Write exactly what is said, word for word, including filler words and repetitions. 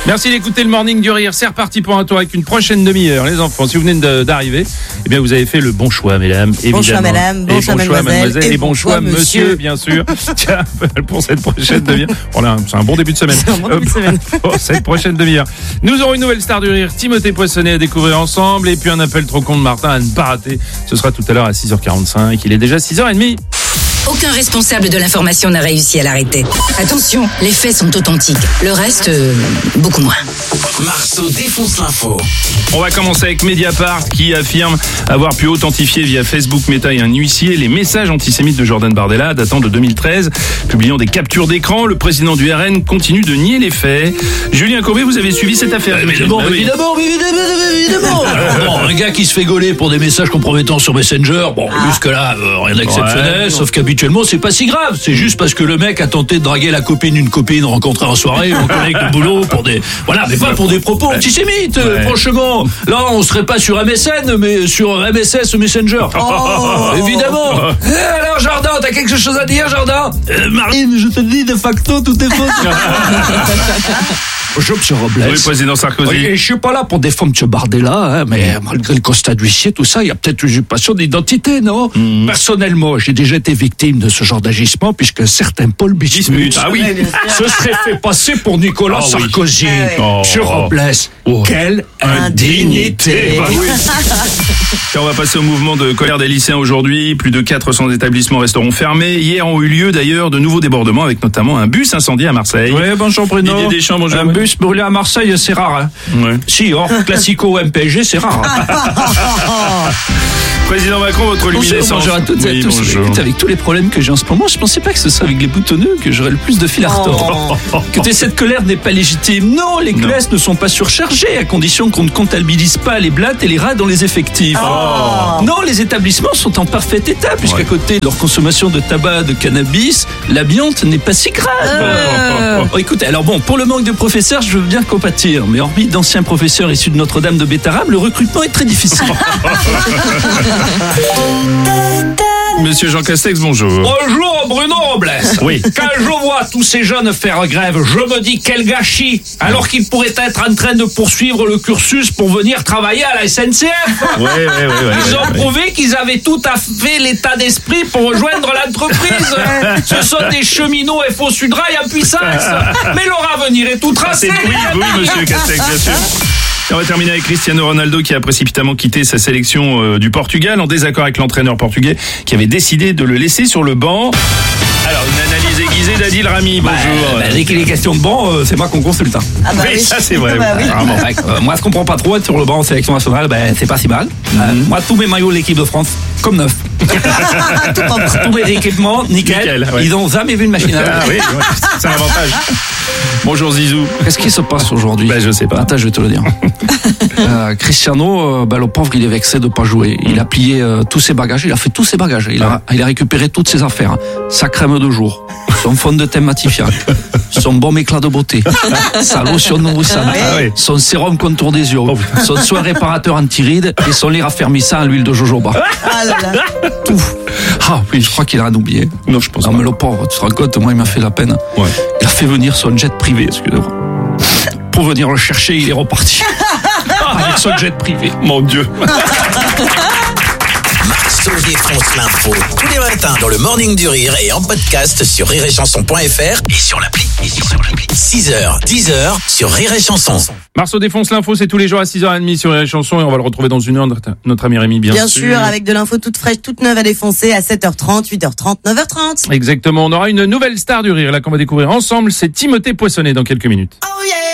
Merci d'écouter le Morning du Rire. C'est reparti pour un tour avec une prochaine demi-heure. Les enfants, si vous venez de, d'arriver, eh bien vous avez fait le bon choix, mesdames, évidemment. Bon choix, madame. Bon, et choix, bon choix, mademoiselle. mademoiselle. Et, et bon choix, monsieur, monsieur, bien sûr. Tiens, pour cette prochaine demi-heure. Voilà, c'est un bon début de semaine. C'est un bon début de semaine. Pour cette prochaine demi-heure. Nous aurons une nouvelle star du rire, Timothée Poissonnet, à découvrir ensemble. Et puis un appel trop con de Martin à ne pas rater. Ce sera tout à l'heure à six heures quarante-cinq. Il est déjà six heures trente. Aucun responsable de l'information n'a réussi à l'arrêter. Attention, les faits sont authentiques. Le reste, euh, beaucoup moins. Marceau défonce l'info. On va commencer avec Mediapart qui affirme avoir pu authentifier via Facebook, Meta et un huissier les messages antisémites de Jordan Bardella datant de deux mille treize. Publiant des captures d'écran, le président du R N continue de nier les faits. Julien Courbet, vous avez suivi cette affaire? Évidemment, Ah oui. évidemment, évidemment, évidemment. Bon, un gars qui se fait gauler pour des messages compromettants sur Messenger, bon, jusque-là, euh, rien d'exceptionnel, Ouais. sauf qu'habituellement, c'est pas si grave. C'est juste parce que le mec a tenté de draguer la copine d'une copine rencontrée en soirée, mon collègue de boulot, pour des, voilà, mais pas pour des propos antisémites, euh, Ouais. franchement. Là, on serait pas sur M S N, mais sur M S S Messenger. Oh, évidemment. Eh, alors, Jordan, t'as quelque chose à dire, Jordan? Euh, Marine, je te dis, de facto, tout est faux. Bonjour, monsieur Robles. Oui, président Sarkozy. Oui, et je suis pas là pour défendre M. Bardella, hein, mais malgré le constat d'huissier, tout ça, il y a peut-être une usurpation d'identité, non? Mmh. Personnellement, j'ai déjà été victime de ce genre d'agissement, puisque un certain Paul Bismuth Ah oui. se serait fait passer pour Nicolas Ah oui. Sarkozy. Oh. Monsieur Robles, Oh. quelle indignité! Bah oui. Tiens, on va passer au mouvement de colère des lycéens aujourd'hui. Plus de quatre cents établissements resteront fermés. Hier ont eu lieu d'ailleurs de nouveaux débordements avec notamment un bus incendié à Marseille. Oui, bonjour Bruno. Didier Deschamps, bonjour. Un bus brûlé à Marseille, c'est rare. Hein. Ouais. Si, hors Classico M P S G, c'est rare. Hein. Président Macron, votre Bonjour, luminescence. bonjour à toutes et Oui, à tous. bonjour. Écoute, avec tous les problèmes que j'ai en ce moment, je pensais pas que ce soit avec les boutonneux que j'aurais le plus de fil à retordre. Que cette colère n'est pas légitime. Non, les classes ne sont pas surchargées à condition qu'on ne comptabilise pas les blattes et les rats dans les effectifs. Oh. Non, les établissements sont en parfait état puisqu'à Ouais. côté de leur consommation de tabac, de cannabis, l'amiante n'est pas si grave. Euh. Oh, écoutez, alors bon, pour le manque de professeurs, je veux bien compatir, mais hormis d'anciens professeurs issus de Notre-Dame de Bétarab, le recrutement est très difficile. Monsieur Jean Castex, bonjour. Bonjour Bruno Robles. Oui. Quand je vois tous ces jeunes faire grève, je me dis quel gâchis, alors qu'ils pourraient être en train de poursuivre le cursus pour venir travailler à la S N C F. Ouais, ouais, ouais, ouais, Ils ouais, ont ouais. prouvé qu'ils avaient tout à fait l'état d'esprit pour rejoindre l'entreprise. Ce sont des cheminots F O Sudrail en puissance. Mais leur avenir est tout Ah, tracé. c'est oui, oui, monsieur Castex, bien sûr. Et on va terminer avec Cristiano Ronaldo qui a précipitamment quitté sa sélection euh, du Portugal en désaccord avec l'entraîneur portugais qui avait décidé de le laisser sur le banc. Alors, une analyse aiguisée d'Adil Rami, bonjour. Bah, dès qu'il est question de banc, euh, c'est moi qu'on consulte. Hein. Ah bah Oui, oui. ça c'est vrai. Ah bah oui. Vraiment. Ouais, euh, moi, je comprends pas trop être sur le banc en sélection nationale, ben, c'est pas si mal. Euh, moi, tous mes maillots de l'équipe de France, comme neuf. Tout propre. Tous mes équipements, nickel. Nickel, ouais. Ils ont jamais vu une machine à Ah laver. oui, ouais, c'est un avantage. Bonjour Zizou. Qu'est-ce qui se passe aujourd'hui? Ben, je sais pas. Attends, je vais te le dire. euh, Cristiano, euh, ben, le pauvre, il est vexé de pas jouer. Il a plié euh, tous ses bagages, il a fait tous ses bagages. Il a, il a récupéré toutes ses affaires. Sa crème de jour, son fond de teint matifiant, son baume éclat de beauté, sa lotion nourrissante, Ah oui. son sérum contour des yeux, son soin réparateur anti-rides et son lit raffermissant à l'huile de jojoba. Ah là là. Tout. Ah oui, je crois qu'il a rien oublié. Non, je pense Non pas. mais le pauvre, tu te rends compte, moi il m'a fait la peine. Ouais. Il a fait venir son jet privé, excusez-moi. Pour venir le chercher, il est reparti. Avec son jet privé. Mon Dieu. Marceau défonce l'info. Tous les matins dans le Morning du Rire et en podcast sur rire et chanson point f r et sur l'appli. Et sur l'appli. six heures, dix heures sur Rire et Chanson. Marceau défonce l'info, c'est tous les jours à six heures trente sur les chansons et on va le retrouver dans une heure, notre, notre ami Rémi, bien, Bien sûr, avec de l'info toute fraîche, toute neuve à défoncer à sept heures trente, huit heures trente, neuf heures trente. Exactement, on aura une nouvelle star du rire là qu'on va découvrir ensemble, c'est Timothée Poissonnet dans quelques minutes. Oh yeah.